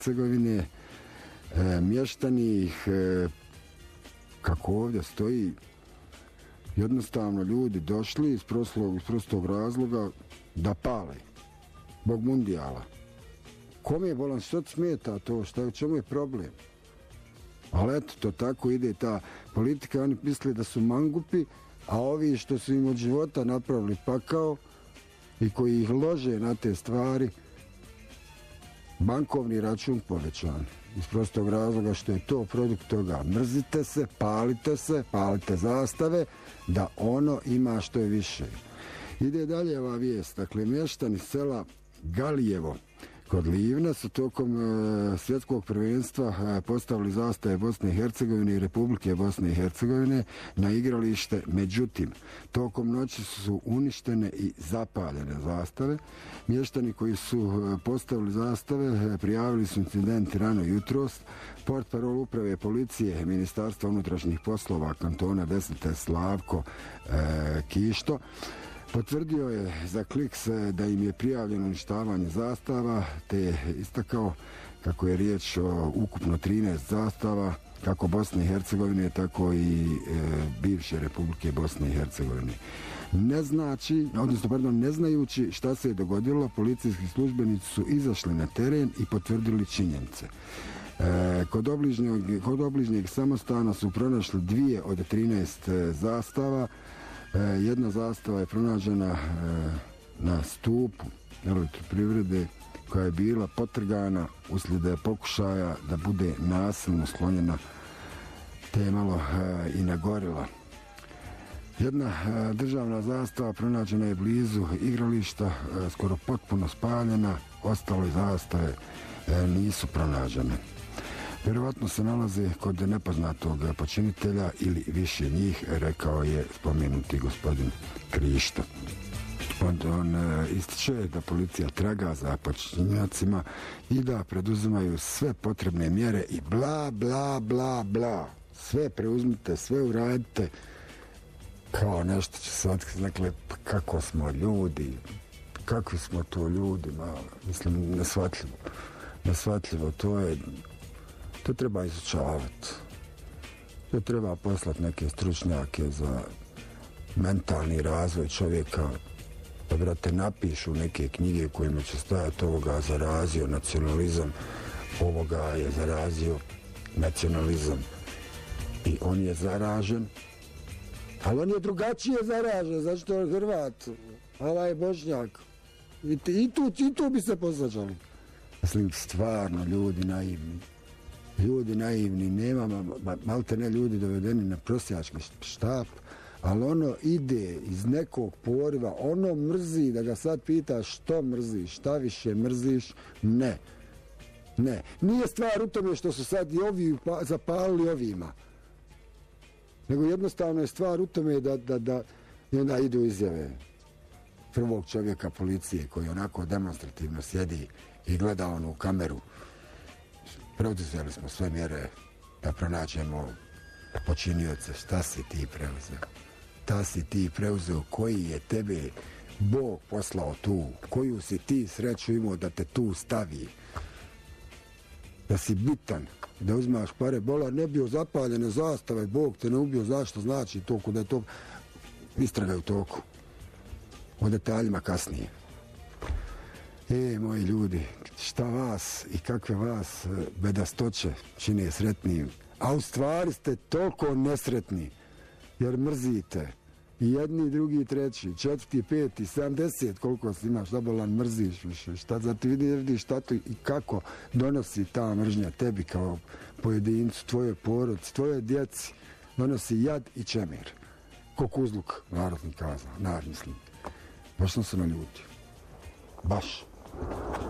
Hercegovine, mještani ih, kako ovdje stoji, jednostavno ljudi došli iz prostog razloga da pale, zbog mundijala. Kome je bolan, što smeta to, u čemu je problem? Ali eto, to tako ide ta politika, oni misle da su mangupi, a ovi što su im od života napravili pakao i koji ih lože na te stvari, bankovni račun povećan. Iz prostog razloga što je to produkt toga. Mrzite se, palite zastave, da ono ima što je više. Ide dalje ova vijest. Dakle, mještani sela Galijevo kod Livna su tokom svjetskog prvenstva postavili zastave Bosne i Hercegovine i Republike Bosne i Hercegovine na igralište. Međutim, tokom noći su uništene i zapaljene zastave. Mještani koji su postavili zastave prijavili su incident rano jutros. Portparol uprave policije Ministarstva unutrašnjih poslova kantona Desete Slavko Kišto potvrdio je za Kliks da im je prijavljeno uništavanje zastava, te je istakao kako je riječ o ukupno 13 zastava, kako Bosne i Hercegovine, tako i bivše Republike Bosne i Hercegovine. Ne znajući šta se je dogodilo, policijski službenici su izašli na teren i potvrdili činjenice. Kod obližnjeg samostana su pronašli 2 od 13 zastava. Jedna zastava je pronađena na stupu Elektroprivrede koja je bila potrgana uslijed pokušaja da bude nasilno sklonjena, te je malo i nagorila. Jedna državna zastava pronađena je blizu igrališta, skoro potpuno spaljena, ostale zastave nisu pronađene. Vjerovatno se nalaze kod nepoznatog počinitelja ili više njih, rekao je spomenuti gospodin Krišto. On ističe da policija traga za počinjacima i da preduzimaju sve potrebne mjere i bla, bla, bla, bla. Sve preuzmite, sve uradite, kao nešto će se otkriti. Dakle, kako smo ljudi, kakvi smo to ljudi, malo, mislim, nesvatljivo, to treba izučavati. To treba poslati neke stručnjake za mentalni razvoj čovjeka, da, brate, napišu neke knjige kojima će stajati ovoga zarazio nacionalizam, ovoga je zarazio nacionalizam. I on je zaražen, ali on je drugačije zaražen, znači to je Hrvat, ovaj je Bošnjak. I tu bi se posvađali. Mislim, stvarno, ljudi naivni, nema malte ne ljudi dovedeni na prosjački štap, ali ono ide iz nekog poriva, ono mrzi, da ga sad pita što mrziš, šta više mrziš, ne. Nije stvar u tome što su sad i ovi zapalili ovima, nego jednostavno je stvar u tome da i onda idu izjave prvog čovjeka policije koji onako demonstrativno sjedi i gleda ono u kameru. Preuzeli smo sve mjere da pronađemo počinioce. Šta si ti preuzeo? Ta si ti preuzeo, koji je tebe Bog poslao tu, koju si ti sreću imao da te tu stavi, da si bitan, da uzmaš pare. Bola ne bio zapaljene zastave, Bog te ne ubio, zašto znači to, kuda je to, istragaju toku. O detaljima kasnije. Moji ljudi, šta vas i kakve vas bedastoće čine sretnijim, a u stvari ste toliko nesretni, jer mrzite i jedni, i drugi, i treći, četvrti, i peti, 70, koliko si imaš, da bolan mrziš više, šta za ti vidiš šta to i kako donosi ta mržnja tebi kao pojedincu, tvojoj porodici, tvojoj djeci, donosi jad i čemir. Ko kuzluk, narodni kazao, narod mislim. Baš sam se naljutio. Baš.